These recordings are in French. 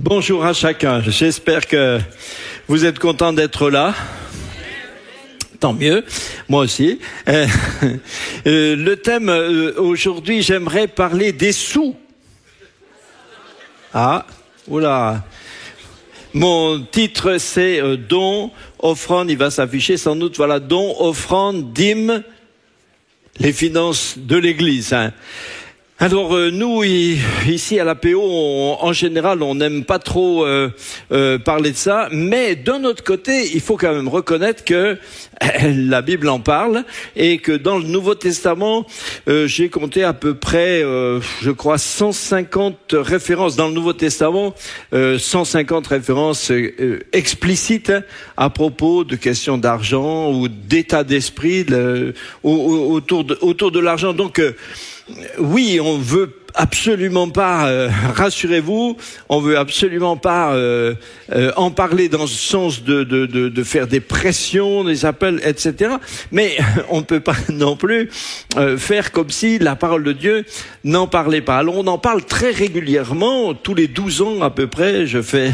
Bonjour à chacun, j'espère que vous êtes contents d'être là. Tant mieux, moi aussi. Le thème aujourd'hui, j'aimerais parler des sous. Ah, oula. Mon titre c'est don, offrande, il va s'afficher sans doute, voilà, don, offrande, dîme, les finances de l'Église. Hein. Alors nous ici à l'APO, en général, on n'aime pas trop parler de ça, mais d'un autre côté, il faut quand même reconnaître que la Bible en parle et que dans le Nouveau Testament, j'ai compté à peu près, je crois, 150 références dans le Nouveau Testament, 150 références explicites à propos de questions d'argent ou d'état d'esprit autour de l'argent. Donc oui, on veut absolument pas, rassurez-vous, on veut absolument pas en parler dans le sens de faire des pressions, des appels, etc. Mais on ne peut pas non plus faire comme si la parole de Dieu n'en parlait pas. Alors on en parle très régulièrement, tous les 12 ans à peu près, je fais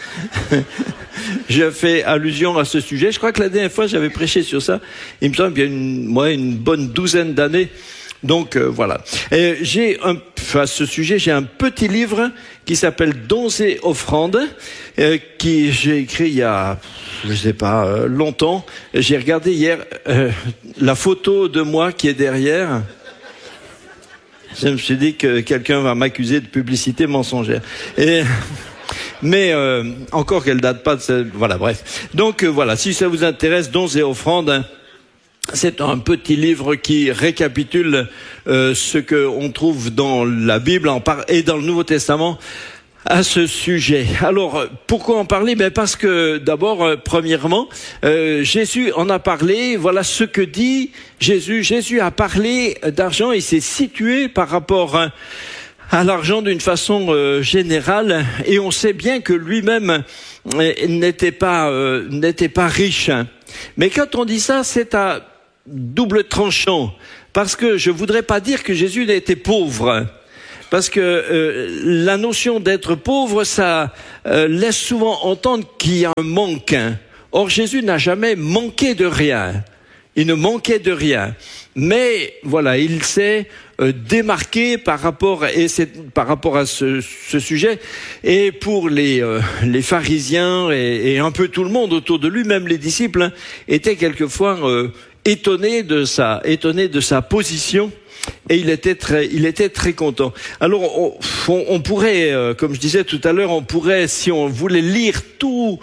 allusion à ce sujet. Je crois que la dernière fois j'avais prêché sur ça, il me semble qu'il y a une bonne douzaine d'années. Donc voilà. Et à ce sujet, j'ai un petit livre qui s'appelle Dons et offrandes, qui j'ai écrit il y a, je sais pas, longtemps. J'ai regardé hier la photo de moi qui est derrière. Je me suis dit que quelqu'un va m'accuser de publicité mensongère. Mais encore qu'elle date pas de ça. Voilà, bref. Donc voilà, si ça vous intéresse, Dons et offrandes. Hein, c'est un petit livre qui récapitule ce qu'on trouve dans la Bible et dans le Nouveau Testament à ce sujet. Alors, pourquoi en parler ? Parce que d'abord, premièrement, Jésus en a parlé. Voilà ce que dit Jésus. Jésus a parlé d'argent. Il s'est situé par rapport à l'argent d'une façon générale. Et on sait bien que lui-même n'était pas riche. Mais quand on dit ça, c'est à double tranchant, parce que je voudrais pas dire que Jésus n'était pauvre, parce que la notion d'être pauvre, ça laisse souvent entendre qu'il y a un manque. Or Jésus n'a jamais manqué de rien. Il ne manquait de rien. Mais voilà, il s'est démarqué par rapport à ce sujet. Et pour les pharisiens et un peu tout le monde autour de lui, même les disciples, étaient quelquefois étonnés de sa position. Et il était très content. Alors, on pourrait, comme je disais tout à l'heure, si on voulait lire tous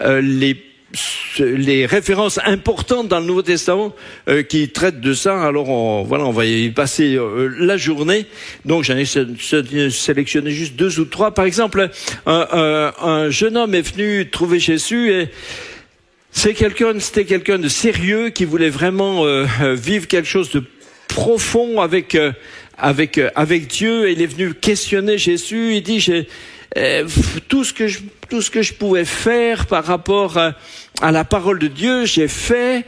les références importantes dans le Nouveau Testament qui traitent de ça, alors on va y passer la journée. Donc j'en ai sélectionné juste 2 ou 3. Par exemple, un jeune homme est venu trouver Jésus et c'était quelqu'un de sérieux qui voulait vraiment vivre quelque chose de profond avec Dieu. Et il est venu questionner Jésus. Il dit tout ce que je pouvais faire par rapport à la parole de Dieu, j'ai fait.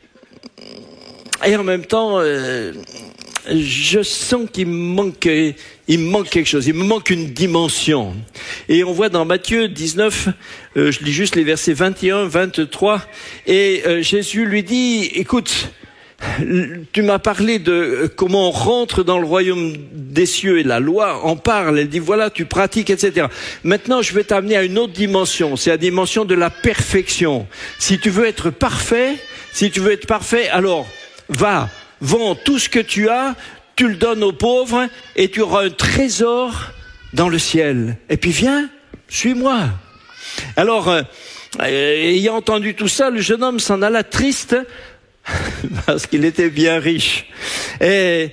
Et en même temps, je sens qu'il me manque quelque chose. Il me manque une dimension. Et on voit dans Matthieu 19, je lis juste les versets 21, 23, et Jésus lui dit, écoute, tu m'as parlé de comment on rentre dans le royaume des cieux et la loi en parle, elle dit voilà, tu pratiques, etc. Maintenant, je vais t'amener à une autre dimension, c'est la dimension de la perfection. Si tu veux être parfait, alors va, vends tout ce que tu as, tu le donnes aux pauvres et tu auras un trésor dans le ciel. Et puis viens, suis-moi. Alors, ayant entendu tout ça, le jeune homme s'en alla triste, parce qu'il était bien riche. Et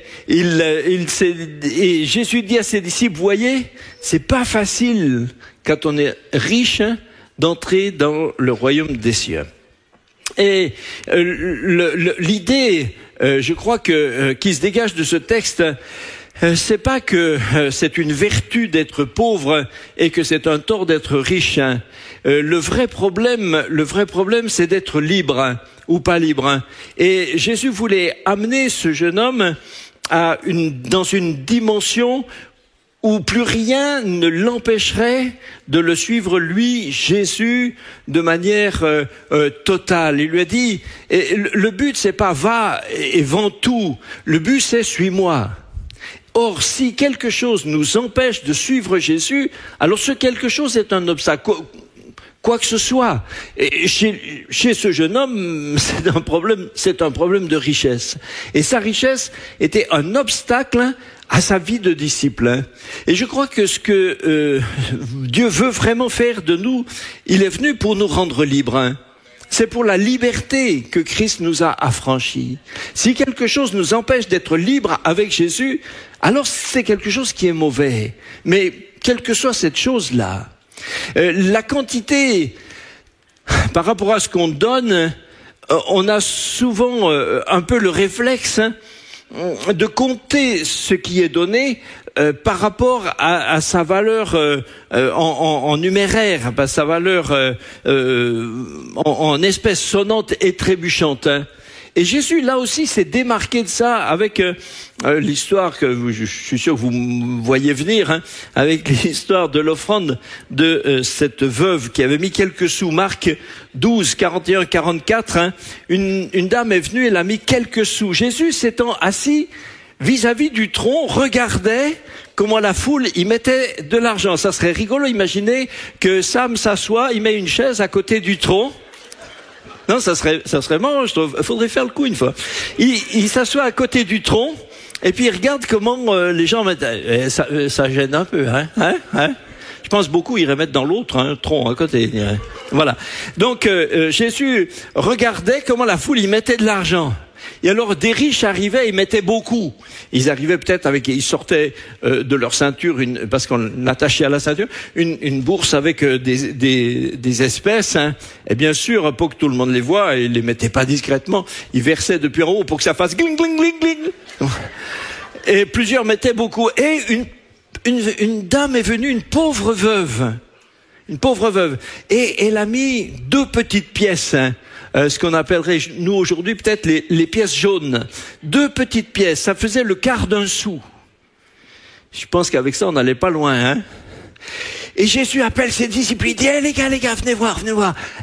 Jésus dit à ses disciples, voyez, c'est pas facile quand on est riche d'entrer dans le royaume des cieux. Et l'idée, je crois qui se dégage de ce texte, c'est pas que c'est une vertu d'être pauvre et que c'est un tort d'être riche. Le vrai problème, c'est d'être libre ou pas libre. Et Jésus voulait amener ce jeune homme dans une dimension où plus rien ne l'empêcherait de le suivre, lui, Jésus, de manière totale. Il lui a dit, le but c'est pas va et vends tout, le but c'est suis-moi. Or, si quelque chose nous empêche de suivre Jésus, alors ce quelque chose est un obstacle. Quoi que ce soit. Et chez ce jeune homme, c'est un problème de richesse. Et sa richesse était un obstacle à sa vie de disciple. Et je crois que ce que Dieu veut vraiment faire de nous, il est venu pour nous rendre libres. C'est pour la liberté que Christ nous a affranchis. Si quelque chose nous empêche d'être libres avec Jésus, alors c'est quelque chose qui est mauvais. Mais quelle que soit cette chose-là, la quantité, par rapport à ce qu'on donne, on a souvent un peu le réflexe de compter ce qui est donné par rapport à sa valeur en numéraire, sa valeur en espèces sonnantes et trébuchantes. Et Jésus, là aussi, s'est démarqué de ça avec l'histoire que je suis sûr que vous voyez venir, avec l'histoire de l'offrande de cette veuve qui avait mis quelques sous. Marc 12, 41, 44, une dame est venue, elle a mis quelques sous. Jésus, s'étant assis vis-à-vis du tronc, regardait comment la foule y mettait de l'argent. Ça serait rigolo, imaginez que Sam s'assoit, il met une chaise à côté du tronc. Non, ça serait marrant, je trouve. Il faudrait faire le coup une fois. Il s'assoit à côté du tronc, et puis il regarde comment les gens mettent. Ça gêne un peu, Je pense beaucoup iraient mettre dans l'autre tronc à côté. Voilà. Donc Jésus regardait comment la foule y mettait de l'argent. Et alors des riches arrivaient et mettaient beaucoup. Ils arrivaient peut-être ils sortaient de leur ceinture, parce qu'on l'attachait à la ceinture, une bourse avec des espèces. Et bien sûr, pour que tout le monde les voie, ils les mettaient pas discrètement. Ils versaient depuis en haut pour que ça fasse gling gling gling gling. Et plusieurs mettaient beaucoup. Et une dame est venue, une pauvre veuve. Et elle a mis 2 petites pièces. Ce qu'on appellerait, nous aujourd'hui, peut-être les pièces jaunes. 2 petites pièces, ça faisait le quart d'un sou. Je pense qu'avec ça, on n'allait pas loin. Et Jésus appelle ses disciples, il dit, les gars, venez voir.